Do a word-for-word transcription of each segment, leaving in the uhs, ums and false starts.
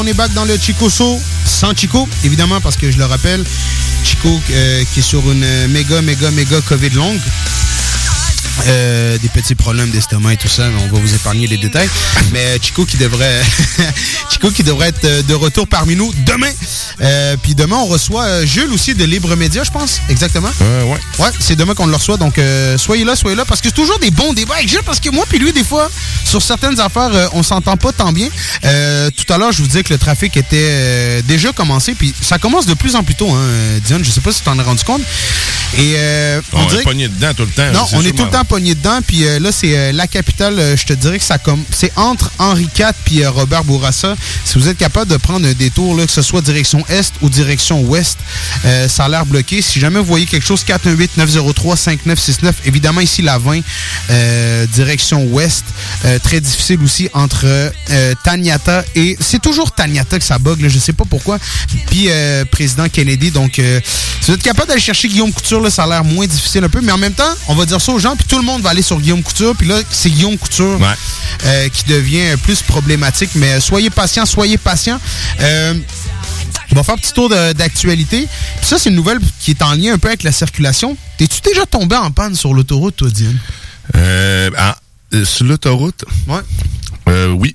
On est back dans le Chico Show sans Chico, évidemment, parce que je le rappelle, Chico euh, qui est sur une méga, méga, méga COVID longue. Euh, des petits problèmes d'estomac et tout ça, mais on va vous épargner les détails. Mais Chico qui devrait Chico qui devrait être de retour parmi nous demain. Euh, puis demain, on reçoit Jules aussi de Libre Média, je pense. Exactement. Euh, ouais. Ouais, c'est demain qu'on le reçoit. Donc, euh, soyez là, soyez là. Parce que c'est toujours des bons débats avec Jules. Parce que moi puis lui, des fois, sur certaines affaires, euh, on s'entend pas tant bien. Euh, tout à l'heure, je vous disais que le trafic était euh, déjà commencé. Puis ça commence de plus en plus tôt, hein, Diane. Je sais pas si tu t'en es rendu compte. Et euh, on, on dirait est pogné dedans tout le temps. Non, on est tout le temps pogné dedans. Puis euh, là, c'est euh, la capitale. Euh, je te dirais que ça comme c'est entre Henri quatre puis euh, Robert Bourassa. Si vous êtes capable de prendre un détour, là, que ce soit direction est ou direction ouest, euh, ça a l'air bloqué. Si jamais vous voyez quelque chose, quatre un huit neuf zéro trois cinq neuf six neuf. Évidemment, ici, la vingt, euh, direction ouest. Euh, très difficile aussi entre euh, Taniata et... C'est toujours Taniata que ça bug, là, je sais pas pourquoi. Puis euh, président Kennedy. Donc, euh, si vous êtes capable d'aller chercher Guillaume Couture, là, ça a l'air moins difficile un peu. Mais en même temps, on va dire ça aux gens, puis tout le monde va aller sur Guillaume Couture. Puis là, c'est Guillaume Couture ouais. euh, qui devient plus problématique. Mais soyez patients, soyez patients. Euh, on va faire un petit tour de, d'actualité. Puis ça, c'est une nouvelle qui est en lien un peu avec la circulation. T'es-tu déjà tombé en panne sur l'autoroute, toi, Diane? Euh, ah, euh, sur l'autoroute? Ouais. Euh, oui.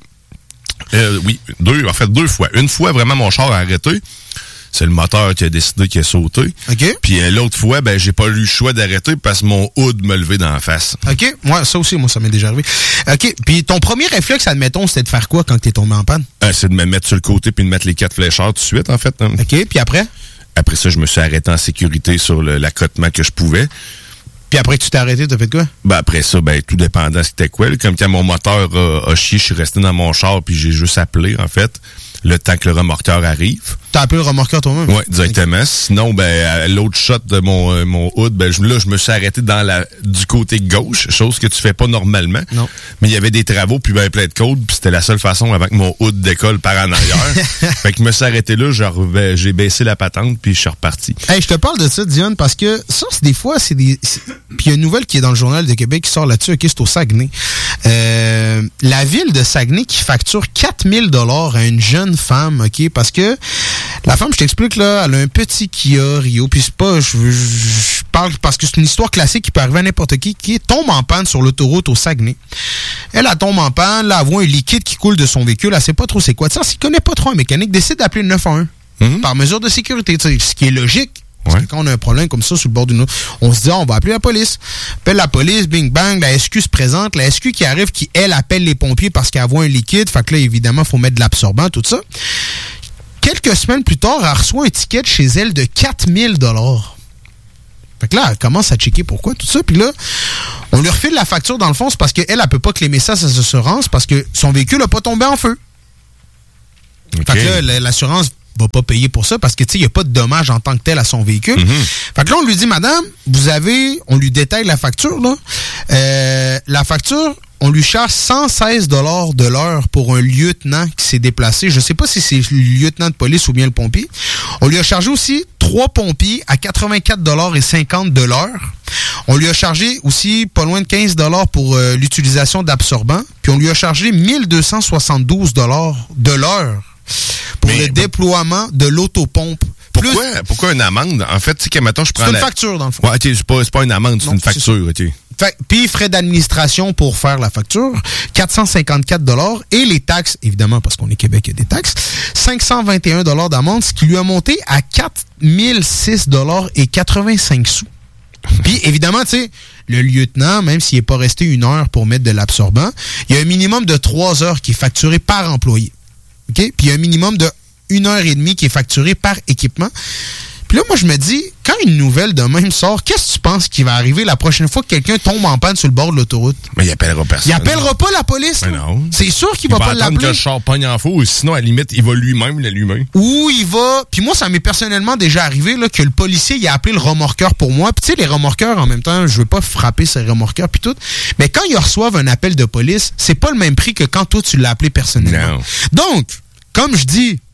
Euh, oui. Deux, en fait, deux fois. Une fois, vraiment, mon char a arrêté. C'est le moteur qui a décidé qu'il a sauté. OK. Puis euh, l'autre fois, ben j'ai pas eu le choix d'arrêter parce que mon hood me levait dans la face. OK. Ouais, ça aussi, moi, ça m'est déjà arrivé. OK. Puis ton premier réflexe, admettons, c'était de faire quoi quand t'es tombé en panne? Euh, c'est de me mettre sur le côté puis de mettre les quatre flécheurs tout de suite, en fait. Hein. OK. Puis après? Après ça, je me suis arrêté en sécurité sur le, l'accotement que je pouvais. Puis après que tu t'es arrêté, t'as fait quoi? Ben après ça, ben tout dépendant c'était quoi. Là. Comme quand mon moteur a, a chié, je suis resté dans mon char puis j'ai juste appelé, en fait, le temps que le remorqueur arrive. T'as appelé le remorqueur toi-même? Oui, directement. Okay. Sinon, ben à l'autre shot de mon euh, mon hood, ben je, là, je me suis arrêté dans la du côté gauche, chose que tu fais pas normalement. Non. Mais il y avait des travaux, puis ben plein de côtes, puis c'était la seule façon avant que mon hood décolle par en arrière. Fait que je me suis arrêté là, j'ai, j'ai baissé la patente, puis je suis reparti. Hey, je te parle de ça, Diane, parce que ça, c'est des fois, c'est des... C'est... Puis il y a une nouvelle qui est dans le Journal de Québec qui sort là-dessus, OK, c'est au Saguenay. Euh, la ville de Saguenay qui facture quatre mille dollars à une jeune femme, OK, parce que la femme, je t'explique, là, elle a un petit Kia Rio, puis c'est pas... Je, je, je parle parce que c'est une histoire classique qui peut arriver à n'importe qui, qui tombe en panne sur l'autoroute au Saguenay. Elle, elle tombe en panne, là, elle voit un liquide qui coule de son véhicule, elle sait pas trop c'est quoi. Tu sais, s'il connaît pas trop un mécanique, décide d'appeler le neuf un un. Mm-hmm. Par mesure de sécurité, tu sais, ce qui est logique. Parce que quand on a un problème comme ça sur le bord d'une autre, on se dit, ah, on va appeler la police. Appelle la police, bing bang, la S Q se présente, la S Q qui arrive, qui, elle, appelle les pompiers parce qu'elle voit un liquide. Fait que là, évidemment, il faut mettre de l'absorbant, tout ça. Quelques semaines plus tard, elle reçoit un ticket chez elle de quatre mille dollars. Fait que là, elle commence à checker pourquoi, tout ça. Puis là, on lui refile la facture dans le fond, c'est parce qu'elle, elle peut pas claimer ça à ses assurances parce que son véhicule n'a pas tombé en feu. Okay. Fait que là, l'assurance va pas payer pour ça parce que, tu sais, il n'y a pas de dommage en tant que tel à son véhicule. Mm-hmm. Fait que là, on lui dit, madame, vous avez, on lui détaille la facture, là. Euh, la facture, on lui charge cent seize dollars de l'heure pour un lieutenant qui s'est déplacé. Je sais pas si c'est le lieutenant de police ou bien le pompier. On lui a chargé aussi trois pompiers à quatre-vingt-quatre dollars et cinquante de l'heure. On lui a chargé aussi pas loin de quinze dollars pour euh, l'utilisation d'absorbants. Puis on lui a chargé mille deux cent soixante-douze dollars de l'heure pour mais, le déploiement de l'autopompe. Pourquoi, pourquoi une amende? En fait, tu sais que maintenant je prends C'est une la... facture, dans le fond. Ouais, okay, c'est pas, c'est pas une amende, c'est non, une facture. C'est okay. Fait, puis frais d'administration pour faire la facture, quatre cent cinquante-quatre dollars. Et les taxes, évidemment, parce qu'on est Québec, il y a des taxes, cinq cent vingt et un dollars d'amende, ce qui lui a monté à quatre mille six dollars et quatre-vingt-cinq sous. Puis, évidemment, tu sais, le lieutenant, même s'il n'est pas resté une heure pour mettre de l'absorbant, il y a un minimum de trois heures qui est facturé par employé. OK? Puis il y a un minimum de une heure et demie qui est facturé par équipement. Puis là, moi, je me dis, quand une nouvelle de même sort, qu'est-ce que tu penses qui va arriver la prochaine fois que quelqu'un tombe en panne sur le bord de l'autoroute? Mais il appellera personne. Il appellera pas la police. Mais non. C'est sûr qu'il il va, va pas l'appeler. Il va attendre que le char pogne en faux, ou sinon, à la limite, il va lui-même l'allumer. Ou il va... Puis moi, ça m'est personnellement déjà arrivé là, que le policier, il a appelé le remorqueur pour moi. Puis tu sais, les remorqueurs, en même temps, je veux pas frapper ces remorqueurs puis tout. Mais quand ils reçoivent un appel de police, c'est pas le même prix que quand toi, tu l'as appelé personnellement. Non. Donc... Comme je dis,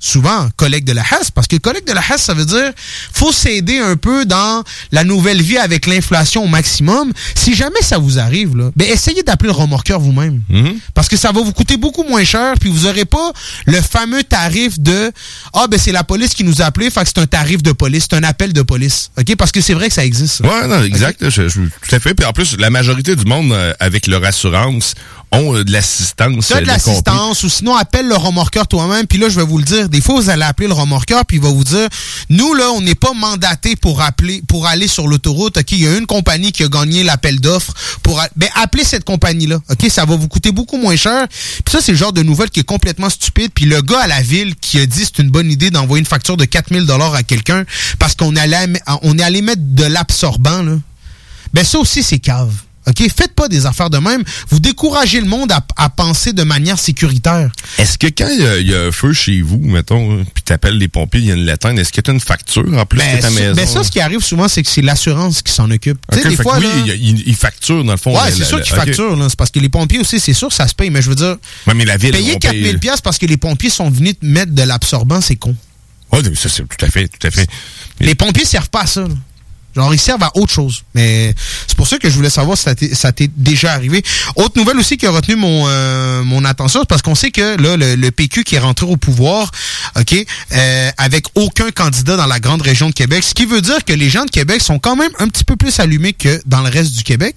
souvent collègue de la H A S, parce que collègue de la H A S, ça veut dire faut s'aider un peu dans la nouvelle vie avec l'inflation au maximum. Si jamais ça vous arrive, là, ben essayez d'appeler le remorqueur vous-même. Mm-hmm. Parce que ça va vous coûter beaucoup moins cher, puis vous aurez pas le fameux tarif de ah ben c'est la police qui nous a appelé, fait que c'est un tarif de police, c'est un appel de police. OK? Parce que c'est vrai que ça existe. Ça. Ouais, non, exact. Okay? Je, je, tout à fait. Puis en plus, la majorité du monde euh, avec leur assurance ont euh, de l'assistance. Tu as de l'assistance, ou sinon appelle le remorqueur toi-même. Puis là, je vais vous le dire, des fois, vous allez appeler le remorqueur, puis il va vous dire, nous, là, on n'est pas mandaté pour appeler, pour aller sur l'autoroute. OK, il y a une compagnie qui a gagné l'appel d'offres pour, a... ben, appelez cette compagnie-là. OK, ça va vous coûter beaucoup moins cher. Puis ça, c'est le genre de nouvelle qui est complètement stupide. Puis le gars à la ville qui a dit c'est une bonne idée d'envoyer une facture de quatre mille dollars à quelqu'un parce qu'on allait, on est allé mettre de l'absorbant, là. Ben, ça aussi, c'est cave. OK? Faites pas des affaires de même. Vous découragez le monde à, à penser de manière sécuritaire. Est-ce que quand il y, y a un feu chez vous, mettons, puis t'appelles les pompiers, ils viennent l'éteindre, est-ce que tu as une facture en plus ben, de ta maison? Ben ça, ce qui arrive souvent, c'est que c'est l'assurance qui s'en occupe. Okay, des fois, oui, ils il facturent dans le fond. Ouais, c'est sûr qu'ils okay. facturent. Là. C'est parce que les pompiers aussi, c'est sûr, ça se paye. Mais je veux dire, ouais, mais la ville, payer quatre mille dollars parce que les pompiers sont venus te mettre de l'absorbant, c'est con. Oui, ça, c'est tout à fait, tout à fait. Mais les pompiers servent pas à ça, là. Genre, ils servent à autre chose. Mais c'est pour ça que je voulais savoir si ça t'est, ça t'est déjà arrivé. Autre nouvelle aussi qui a retenu mon euh, mon attention, c'est parce qu'on sait que là, le, le P Q qui est rentré au pouvoir, OK, euh, avec aucun candidat dans la grande région de Québec, ce qui veut dire que les gens de Québec sont quand même un petit peu plus allumés que dans le reste du Québec.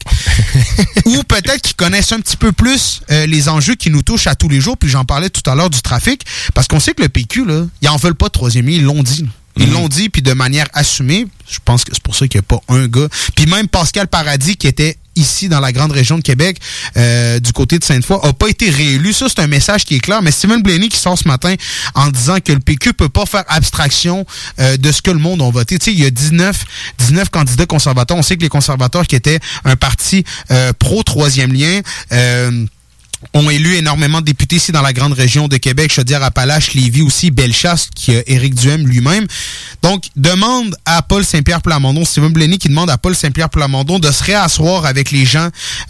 Ou peut-être qu'ils connaissent un petit peu plus euh, les enjeux qui nous touchent à tous les jours. Puis j'en parlais tout à l'heure du trafic. Parce qu'on sait que le P Q, là, ils en veulent pas de troisième lien, ils l'ont dit, là. Ils mm-hmm. l'ont dit, puis de manière assumée. Je pense que c'est pour ça qu'il n'y a pas un gars. Puis même Pascal Paradis, qui était ici dans la grande région de Québec, euh, du côté de Sainte-Foy, a pas été réélu. Ça, c'est un message qui est clair. Mais Stephen Blaney qui sort ce matin en disant que le P Q peut pas faire abstraction euh, de ce que le monde a voté. Tu sais, il y a dix-neuf, dix-neuf candidats conservateurs. On sait que les conservateurs, qui étaient un parti euh, pro-troisième lien, euh, ont élu énormément de députés ici dans la grande région de Québec, Chaudière-Appalaches, Lévis aussi, Bellechasse, qui a Éric Duhem lui-même. Donc, demande à Paul Saint-Pierre Plamondon, Stephen Blaney qui demande à Paul Saint-Pierre Plamondon de se réasseoir avec les gens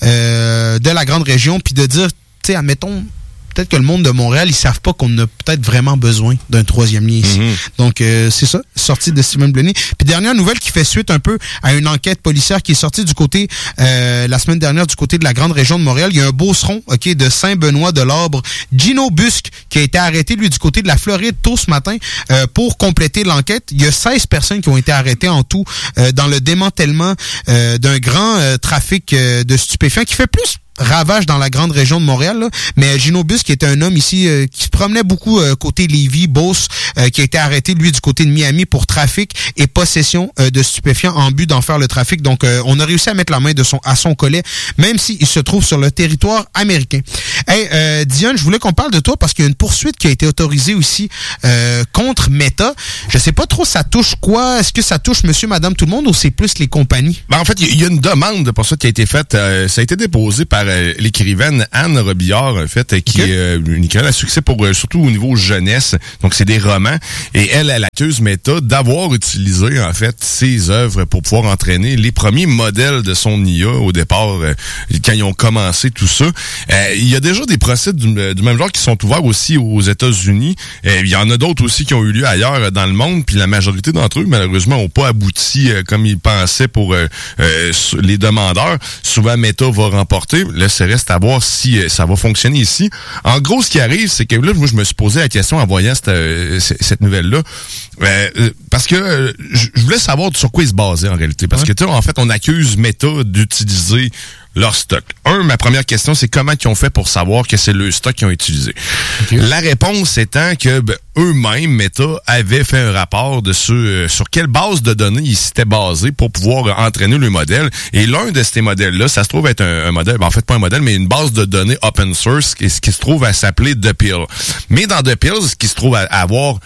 euh, de la grande région, puis de dire, tu sais, admettons, peut-être que le monde de Montréal, ils savent pas qu'on a peut-être vraiment besoin d'un troisième lien ici. Mm-hmm. Donc, euh, c'est ça, sortie de Stephen Blaney. Puis, dernière nouvelle qui fait suite un peu à une enquête policière qui est sortie du côté, euh, la semaine dernière, du côté de la grande région de Montréal. Il y a un beauceron, OK, de Saint-Benoît-de-l'Arbre, Gino Busque, qui a été arrêté, lui, du côté de la Floride, tôt ce matin, euh, pour compléter l'enquête. Il y a seize personnes qui ont été arrêtées en tout euh, dans le démantèlement euh, d'un grand euh, trafic euh, de stupéfiants qui fait plus ravage dans la grande région de Montréal, là. Mais Gino Busque, qui était un homme ici euh, qui se promenait beaucoup euh, côté Lévis, Beauce, euh, qui a été arrêté, lui, du côté de Miami pour trafic et possession euh, de stupéfiants en but d'en faire le trafic. Donc, euh, on a réussi à mettre la main de son à son collet, même s'il se trouve sur le territoire américain. Hey, euh, Dionne, je voulais qu'on parle de toi parce qu'il y a une poursuite qui a été autorisée aussi euh, contre Meta. Je sais pas trop, ça touche quoi? Est-ce que ça touche monsieur, madame, tout le monde ou c'est plus les compagnies? Ben, en fait, il y, y a une demande pour ça qui a été faite. Euh, ça a été déposé par Euh, l'écrivaine Anne Robillard, en fait, qui okay. est euh, une écrivaine à succès pour euh, surtout au niveau jeunesse. Donc, c'est des romans. Et elle, elle accuse Meta d'avoir utilisé, en fait, ses œuvres pour pouvoir entraîner les premiers modèles de son I A au départ, euh, quand ils ont commencé tout ça. Euh, il y a déjà des procès du, du même genre qui sont ouverts aussi aux États-Unis. Euh, il y en a d'autres aussi qui ont eu lieu ailleurs dans le monde. Puis la majorité d'entre eux, malheureusement, n'ont pas abouti euh, comme ils pensaient pour euh, euh, les demandeurs. Souvent, Meta va remporter. Là, ça reste à voir si euh, ça va fonctionner ici. En gros, ce qui arrive, c'est que là, moi, je me suis posé la question en voyant cette, euh, cette nouvelle-là. Euh, euh, parce que euh, je voulais savoir sur quoi ils se basaient en réalité. Parce ouais. que, tu sais, en fait, on accuse Meta d'utiliser leur stock. Un, ma première question, c'est comment ils ont fait pour savoir que c'est le stock qu'ils ont utilisé. Okay. La réponse étant que ben, eux-mêmes, Meta, avaient fait un rapport de ce, euh, sur quelle base de données ils s'étaient basés pour pouvoir euh, entraîner le modèle. Et l'un de ces modèles-là, ça se trouve être un, un modèle, ben, en fait pas un modèle, mais une base de données open source qui, qui se trouve à s'appeler The Pill. Mais dans The Pill, ce qui se trouve à, à avoir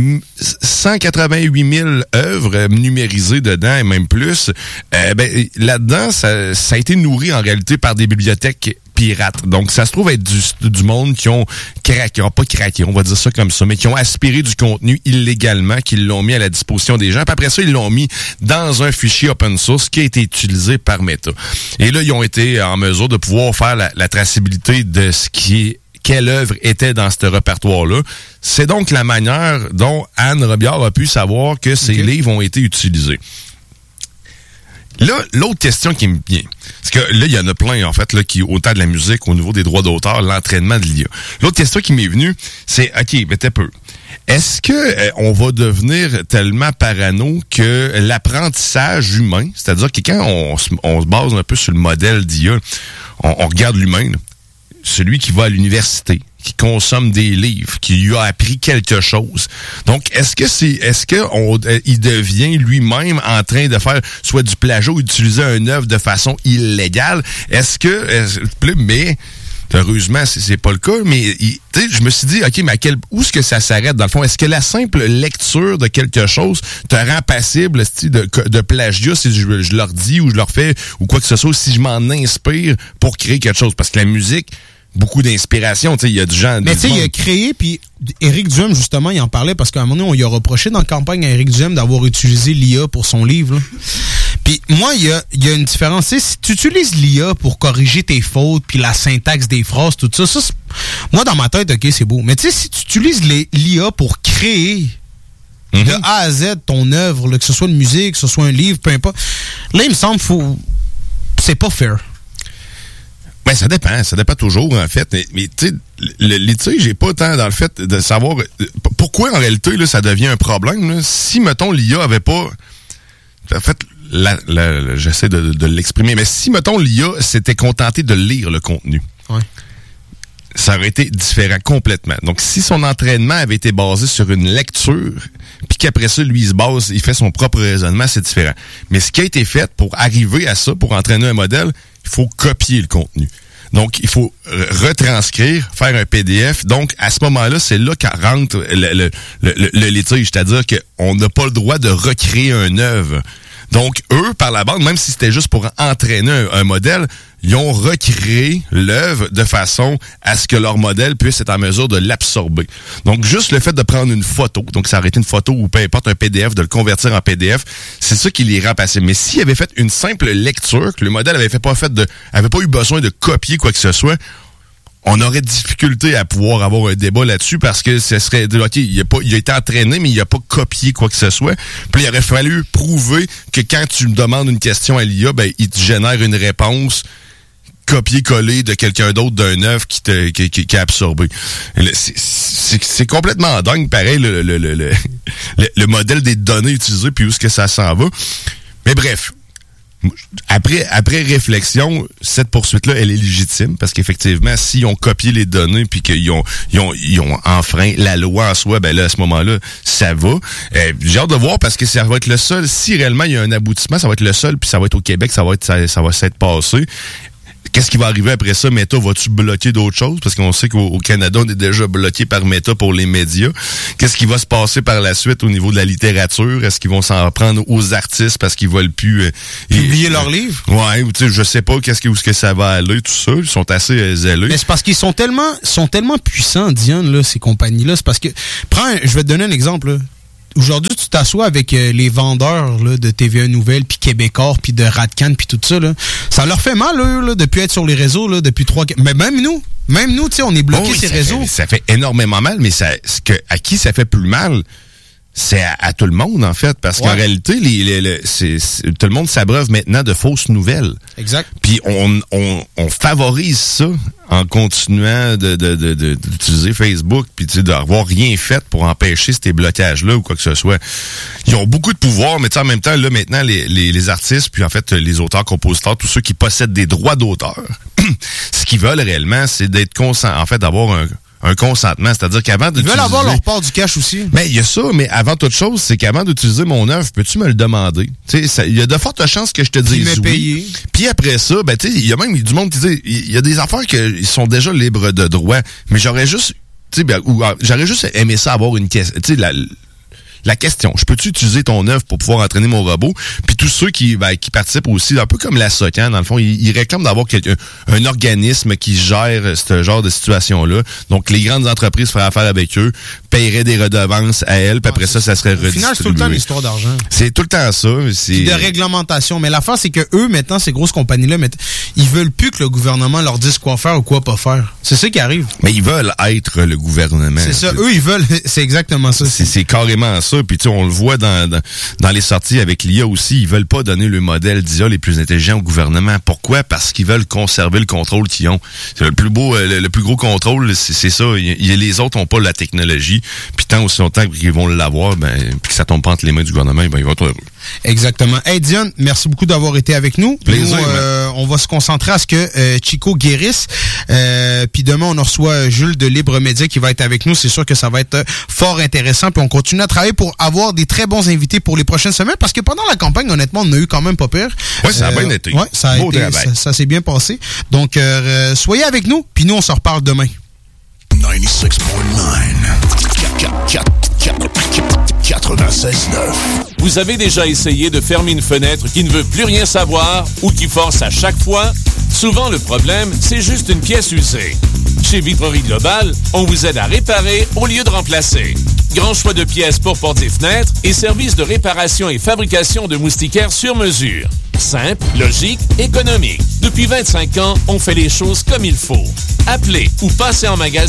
cent quatre-vingt-huit mille œuvres numérisées dedans et même plus. Euh, ben, là-dedans, ça, ça a été nourri en réalité par des bibliothèques pirates. Donc, ça se trouve être du, du monde qui ont craqué, pas craqué, on va dire ça comme ça, mais qui ont aspiré du contenu illégalement, qui l'ont mis à la disposition des gens. Puis après ça, ils l'ont mis dans un fichier open source qui a été utilisé par Meta. Et là, ils ont été en mesure de pouvoir faire la, la traçabilité de ce qui est quelle œuvre était dans ce répertoire-là. C'est donc la manière dont Anne Robillard a pu savoir que ces okay. livres ont été utilisés. Là, l'autre question qui me vient, parce que là, il y en a plein, en fait, là, qui, autant de la musique, au niveau des droits d'auteur, l'entraînement de l'I A. L'autre question qui m'est venue, c'est, OK, mais t'es peu. Est-ce que euh, on va devenir tellement parano que l'apprentissage humain, c'est-à-dire que quand on, on se base un peu sur le modèle d'I A, on, on regarde l'humain, là, celui qui va à l'université, qui consomme des livres, qui lui a appris quelque chose. Donc, est-ce que c'est, est-ce que on, il devient lui-même en train de faire soit du plagiat ou d'utiliser une œuvre de façon illégale? Est-ce que, est-ce, mais heureusement, c'est, c'est pas le cas. Mais tu sais, je me suis dit, ok, mais à quel, où est-ce que ça s'arrête dans le fond? Est-ce que la simple lecture de quelque chose te rend passible de, de plagiat si je, je leur dis ou je leur fais ou quoi que ce soit, si je m'en inspire pour créer quelque chose? Parce que la musique, beaucoup d'inspiration, tu sais, il y a du genre... Mais tu sais, il a créé, puis Éric Duhem, justement, il en parlait, parce qu'à un moment donné, on lui a reproché dans la campagne à Éric Duhem d'avoir utilisé l'I A pour son livre, là. Puis moi, il y a, y a une différence. Tu sais, si tu utilises l'I A pour corriger tes fautes, puis la syntaxe des phrases, tout ça, ça c'est... moi, dans ma tête, OK, c'est beau. Mais tu sais, si tu utilises les, l'I A pour créer mm-hmm. de A à Z ton œuvre, là, que ce soit une musique, que ce soit un livre, peu importe, là, il me semble faut c'est pas fair. Ben, ça dépend. Ça dépend toujours, en fait. Mais, mais tu sais, le litige, j'ai pas tant dans le fait de savoir pourquoi, en réalité, là, ça devient un problème. Là. Si, mettons, l'I A avait pas... En fait, la, la, j'essaie de, de l'exprimer, mais si, mettons, l'I A s'était contenté de lire le contenu, ouais. ça aurait été différent complètement. Donc, si son entraînement avait été basé sur une lecture, puis qu'après ça, lui, il se base, il fait son propre raisonnement, c'est différent. Mais ce qui a été fait pour arriver à ça, pour entraîner un modèle, il faut copier le contenu. Donc, il faut retranscrire, faire un P D F. Donc, à ce moment-là, c'est là qu'en rentre le, le, le, le litige. C'est-à-dire qu'on n'a pas le droit de recréer une œuvre. Donc, eux, par la bande, même si c'était juste pour entraîner un, un modèle, ils ont recréé l'œuvre de façon à ce que leur modèle puisse être en mesure de l'absorber. Donc, juste le fait de prendre une photo, donc ça aurait été une photo ou peu importe un P D F, de le convertir en P D F, c'est ça qui les rend passibles. Mais s'ils avaient fait une simple lecture, que le modèle avait fait pas fait de, avait pas eu besoin de copier quoi que ce soit, on aurait difficulté à pouvoir avoir un débat là-dessus parce que ce serait, ok, il a pas, il a été entraîné, mais il a pas copié quoi que ce soit. Puis il aurait fallu prouver que quand tu me demandes une question à l'I A, ben, il te génère une réponse copier-coller de quelqu'un d'autre d'un œuvre qui te qui, qui, qui a absorbé. C'est, c'est, c'est complètement dingue, pareil, le, le, le, le, le, le modèle des données utilisées, puis où est-ce que ça s'en va. Mais bref, après, après réflexion, cette poursuite-là, elle est légitime, parce qu'effectivement, s'ils ont copié les données puis qu'ils ont, ils ont, ils ont enfreint la loi en soi, ben là, à ce moment-là, ça va. Euh, j'ai hâte de voir, parce que ça va être le seul, si réellement il y a un aboutissement, ça va être le seul, puis ça va être au Québec, ça va être, ça, ça va s'être passé. Qu'est-ce qui va arriver après ça? Meta, vas-tu bloquer d'autres choses? Parce qu'on sait qu'au Canada, on est déjà bloqué par Meta pour les médias. Qu'est-ce qui va se passer par la suite au niveau de la littérature? Est-ce qu'ils vont s'en prendre aux artistes parce qu'ils veulent plus... Euh, publier leurs livres? Ouais, tu sais, je sais pas qu'est-ce que, où est-ce que ça va aller, tout ça. Ils sont assez euh, zélés. Mais c'est parce qu'ils sont tellement, sont tellement puissants, Diane, là, ces compagnies-là. C'est parce que... Prends, un, je vais te donner un exemple, là. Aujourd'hui, tu t'assois avec euh, les vendeurs là, de T V un Nouvelle, puis Québécois, puis de Radcan, puis tout ça. Là. Ça leur fait mal, eux, là, depuis être sur les réseaux, là, depuis trois... Mais même nous, même nous, tu sais, on est bloqués oh oui, ces réseaux. Fait, ça fait énormément mal, mais ça, ce que, à qui ça fait plus mal? C'est à, à tout le monde, en fait, parce ouais. qu'en réalité, les, les, les, c'est, c'est, tout le monde s'abreuve maintenant de fausses nouvelles. Exact. Puis on, on, on favorise ça en continuant de, de, de, de, d'utiliser Facebook, puis d'avoir rien fait pour empêcher ces blocages-là ou quoi que ce soit. Ils ont beaucoup de pouvoir, mais en même temps, là, maintenant, les, les, les artistes, puis en fait, les auteurs, compositeurs, tous ceux qui possèdent des droits d'auteur, ce qu'ils veulent réellement, c'est d'être consent, en fait, d'avoir un... un consentement, c'est-à-dire qu'avant d'utiliser... Ils veulent avoir leur part du cash aussi. Mais il y a ça, mais avant toute chose, c'est qu'avant d'utiliser mon œuvre, peux-tu me le demander? Tu sais, il y a de fortes chances que je te dise oui. Payé. Puis après ça, ben tu sais, il y a même du monde qui dit, il y a des affaires qui sont déjà libres de droit, mais j'aurais juste, tu sais, ben, ou j'aurais juste aimé ça avoir une question, tu sais, la... la question, je peux-tu utiliser ton œuvre pour pouvoir entraîner mon robot? Puis tous ceux qui ben, qui participent aussi, un peu comme la SOCAN, dans le fond, ils, ils réclament d'avoir quelqu'un, un organisme qui gère ce genre de situation-là. Donc, les grandes entreprises feraient affaire avec eux, paieraient des redevances à elles, puis après ça, ça serait redistribué. Au final, c'est tout le temps une histoire d'argent. C'est tout le temps ça. C'est... de réglementation. Mais l'affaire, c'est que eux, maintenant, ces grosses compagnies-là, ils veulent plus que le gouvernement leur dise quoi faire ou quoi pas faire. C'est ça qui arrive. Mais ils veulent être le gouvernement. C'est ça. Eux, ils veulent. C'est exactement ça. C'est, c'est carrément ça. Puis tu sais, on le voit dans, dans dans les sorties avec l'I A aussi. Ils veulent pas donner le modèle d'I A les plus intelligents au gouvernement. Pourquoi? Parce qu'ils veulent conserver le contrôle qu'ils ont. C'est le plus beau, le, le plus gros contrôle, c'est, c'est ça. Il, il, les autres ont pas la technologie. Puis tant aussi longtemps qu'ils vont l'avoir, ben, puis que ça tombe pas entre les mains du gouvernement, ben, ils vont être heureux. Exactement. Hey Dion, merci beaucoup d'avoir été avec nous. Plaisir. Nous, euh, on va se concentrer à ce que euh, Chico guérisse. Euh, puis demain, on reçoit Jules de Libre Média qui va être avec nous. C'est sûr que ça va être fort intéressant. Puis on continue à travailler pour avoir des très bons invités pour les prochaines semaines. Parce que pendant la campagne, honnêtement, on a eu quand même pas pire. Oui, ça a euh, bien été. Ouais, ça a été, ça, ça s'est bien passé. Donc, euh, soyez avec nous. Puis nous, on se reparle demain. quatre-vingt-seize neuf. Vous avez déjà essayé de fermer une fenêtre qui ne veut plus rien savoir ou qui force à chaque fois? Souvent, le problème, c'est juste une pièce usée. Chez Vitrerie Globale, on vous aide à réparer au lieu de remplacer. Grand choix de pièces pour portes et fenêtres et services de réparation et fabrication de moustiquaires sur mesure. Simple, logique, économique. Depuis vingt-cinq ans, on fait les choses comme il faut. Appelez ou passez en magasin